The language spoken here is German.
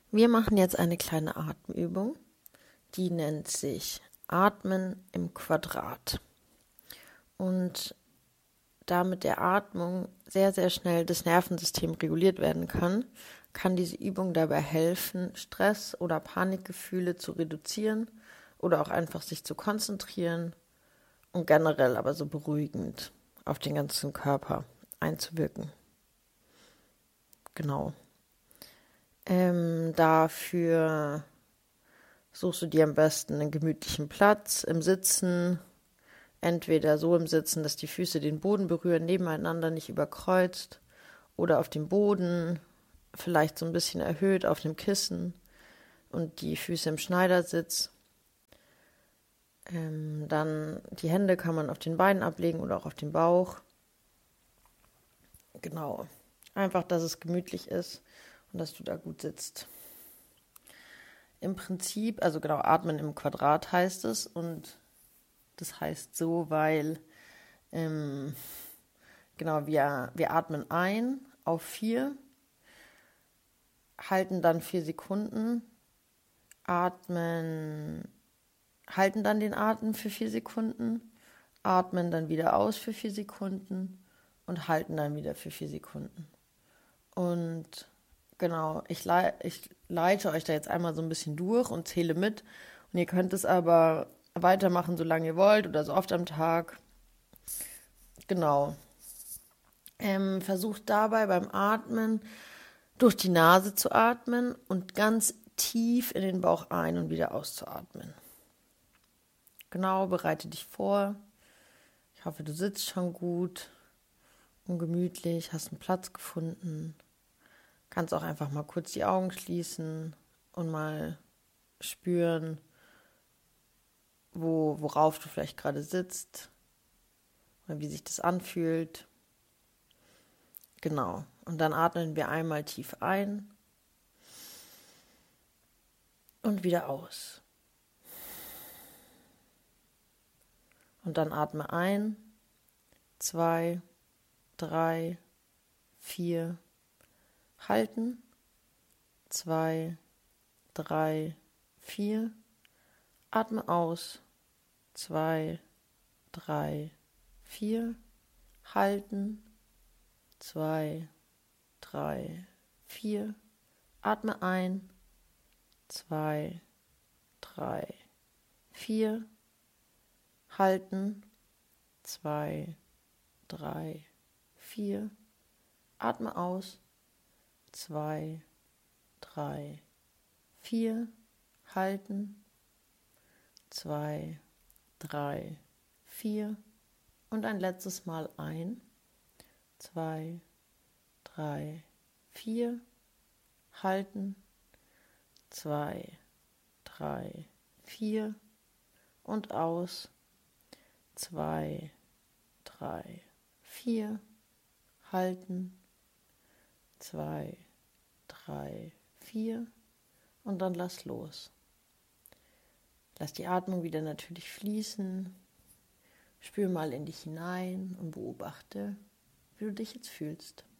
Wir machen jetzt eine kleine Atemübung, die nennt sich Atmen im Quadrat. Und da mit der Atmung sehr, sehr schnell das Nervensystem reguliert werden kann diese Übung dabei helfen, Stress oder Panikgefühle zu reduzieren oder auch einfach sich zu konzentrieren und generell aber so beruhigend auf den ganzen Körper einzuwirken. Genau. Dafür suchst du dir am besten einen gemütlichen Platz im Sitzen, entweder so im Sitzen, dass die Füße den Boden berühren, nebeneinander, nicht überkreuzt, oder auf dem Boden, vielleicht so ein bisschen erhöht auf dem Kissen und die Füße im Schneidersitz. Dann die Hände kann man auf den Beinen ablegen oder auch auf den Bauch. Genau. Einfach, dass es gemütlich ist und dass du da gut sitzt. Im Prinzip, also genau, Atmen im Quadrat heißt es und das heißt so, weil genau, wir atmen ein auf 4, halten dann 4 Sekunden, halten dann den Atem für 4 Sekunden, atmen dann wieder aus für 4 Sekunden und halten dann wieder für 4 Sekunden. Und genau, ich leite euch da jetzt einmal so ein bisschen durch und zähle mit. Und ihr könnt es aber weitermachen, solange ihr wollt oder so oft am Tag. Genau. Versucht dabei beim Atmen durch die Nase zu atmen und ganz tief in den Bauch ein- und wieder auszuatmen. Genau, bereite dich vor. Ich hoffe, du sitzt schon gut und gemütlich, hast einen Platz gefunden. Kannst auch einfach mal kurz die Augen schließen und mal spüren, worauf du vielleicht gerade sitzt oder wie sich das anfühlt. Genau. Und dann atmen wir einmal tief ein und wieder aus. Und dann atme ein, 2, 3, 4, halten, 2, 3, 4, atme aus, 2, 3, 4, halten, 2, 3, 4, atme ein, 2, 3, 4, halten, 2, 3, 4, atme aus, 2, 3, 4, halten, 2, 3, 4 und ein letztes Mal ein, 2, 3, 4, halten, 2, 3, 4 und aus, 2, 3, 4, halten, 2, 3, 4 und dann lass los. Lass die Atmung wieder natürlich fließen. Spür mal in dich hinein und beobachte, wie du dich jetzt fühlst.